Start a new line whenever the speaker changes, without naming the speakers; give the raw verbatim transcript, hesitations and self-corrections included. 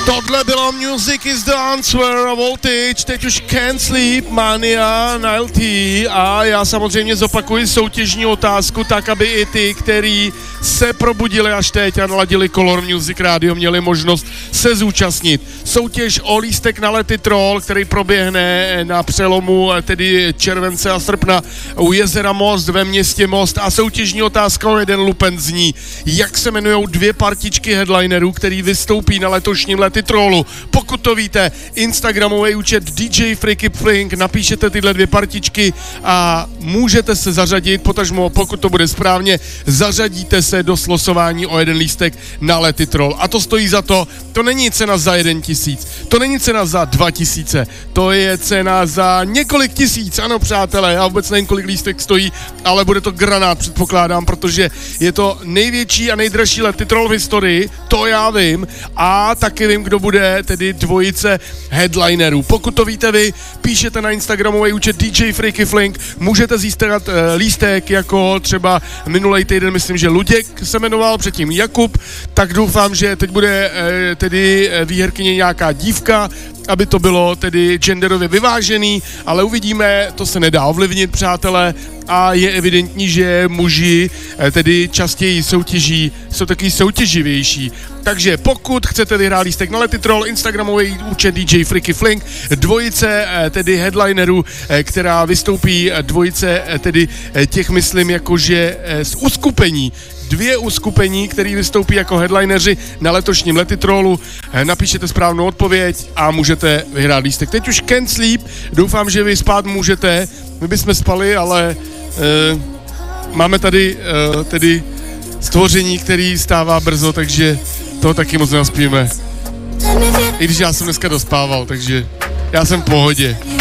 Tohle bylo Music is the Answer a Voltage, teď už Can't Sleep, Mania, Nile T a já samozřejmě zopakuji soutěžní otázku tak, aby i ty, který se probudili až teď a naladili Color Music Radio, měli možnost se zúčastnit. Soutěž o lístek na Let It Roll, který proběhne na přelomu tedy července a srpna u jezera Most ve městě Most a soutěžní otázka o jeden lupen zní, jak se jmenujou dvě partičky headlinerů, který vystoupí na letošním Let It Rollu. Pokud to víte, instagramový účet D J Freaky Flink, napíšete tyhle dvě partičky a můžete se zařadit, potažmo pokud to bude správně, zařadíte se do slosování o jeden lístek na Let It Roll. A to stojí za to, to není cena za jeden tisíc, to není cena za dva tisíce, to je cena za několik tisíc, ano přátelé, já vůbec nevím, kolik lístek stojí, ale bude to granát, předpokládám, protože je to největší a nejdražší Let It Roll v historii, to já vím, a taky vím, kdo bude tedy dvojice headlinerů. Pokud to víte vy, píšete na instagramový účet D J Freaky Flink, můžete získat uh, lístek jako třeba minulý týden, myslím, že Luděk se jmenoval, předtím Jakub, tak doufám, že teď bude uh, tedy výherkyně nějaká dívka, aby to bylo tedy genderově vyvážený, ale uvidíme, to se nedá ovlivnit, přátelé, a je evidentní, že muži tedy častěji soutěží, jsou taky soutěživější. Takže pokud chcete vyhrát lístek na Let It Roll, instagramový účet D J Freaky Flink, dvojice tedy headlinerů, která vystoupí, dvojice tedy těch, myslím, jakože z uskupení, dvě uskupení, které vystoupí jako headlineři na letošním Let It Rollu. Napíšete správnou odpověď a můžete vyhrát lístek. Teď už Can't Sleep, doufám, že vy spát můžete, my bychom spali, ale uh, máme tady uh, tedy stvoření, který stává brzo, takže toho taky moc nenaspíme. I když já jsem dneska dospával, takže já jsem v pohodě.